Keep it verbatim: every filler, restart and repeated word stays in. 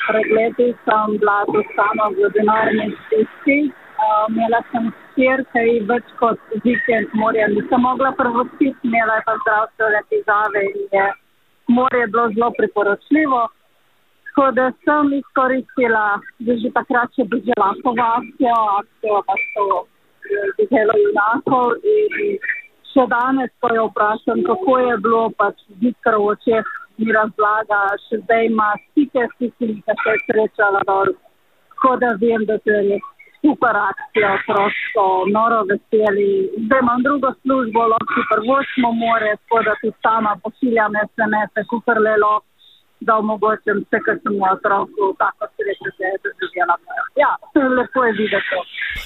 pred leti sem bila tu sama v denarni stiski. Uh, imela sem hčer, ki ji več kot vikend morja nisem mogla prvostiti, imela je pa zdravstvene težave in je morje bilo zelo priporočljivo. Tako da sem izkoristila, da že takrat še bi žela po akcijo, akcijo pa so delo junakov in še danes, ko jo vprašam, kako je bilo, pač zikr v očeh mi razlaga, še zdaj ima stike s tistimi, ki se je srečala dol. Tako da vem, da to je super akcija, prosto, noro veseli. Zdaj imam drugo službo, lahko prvočimo more, tako da tudi sama pošiljam es em es-e, kukor le lahko, da omogočim vse, kar sem v otroku, tako srečo, da je doživela. Ja, lepo je videti to.